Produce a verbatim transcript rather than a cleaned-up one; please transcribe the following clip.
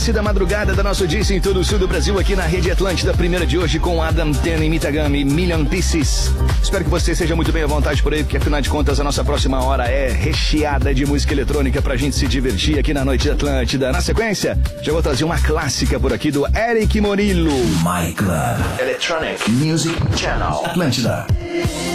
ápice da madrugada da nosso dia em todo o sul do Brasil, aqui na Rede Atlântida, primeira de hoje com Adam Ten e Mitagami, Million Pieces. Espero que você seja muito bem à vontade por aí, porque afinal de contas a nossa próxima hora é recheada de música eletrônica pra gente se divertir aqui na Noite Atlântida. Na sequência, já vou trazer uma clássica por aqui do Eric Morillo. My Club Electronic Music Channel Atlântida.